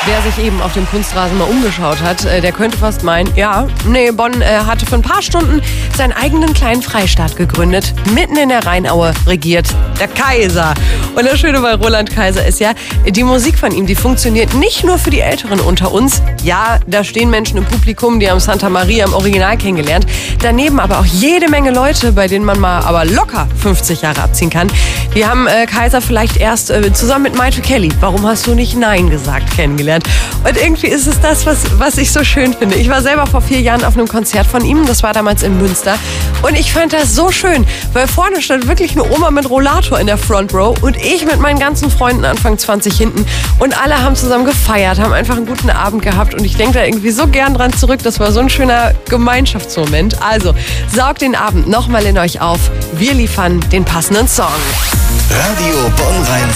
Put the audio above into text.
Wer sich eben auf dem Kunstrasen mal umgeschaut hat, der könnte fast meinen, Bonn hatte für ein paar Stunden seinen eigenen kleinen Freistaat gegründet. Mitten in der Rheinaue regiert der Kaiser. Und das Schöne bei Roland Kaiser ist ja, die Musik von ihm, die funktioniert nicht nur für die Älteren unter uns. Ja, da stehen Menschen im Publikum, die haben Santa Maria im Original kennengelernt. Daneben aber auch jede Menge Leute, bei denen man mal aber locker 50 Jahre abziehen kann. Die haben Kaiser vielleicht erst zusammen mit Michael Kelly, warum hast du nicht Nein gesagt, kennengelernt. Und irgendwie ist es das, was ich so schön finde. Ich war selber vor 4 Jahren auf einem Konzert von ihm, das war damals in Münster. Und ich fand das so schön, weil vorne stand wirklich eine Oma mit Rollator in der Front Row und ich mit meinen ganzen Freunden Anfang 20 hinten. Und alle haben zusammen gefeiert, haben einfach einen guten Abend gehabt. Und ich denke da irgendwie so gern dran zurück. Das war so ein schöner Gemeinschaftsmoment. Also, saugt den Abend nochmal in euch auf. Wir liefern den passenden Song. Radio Bonn-Rhein-Sieg.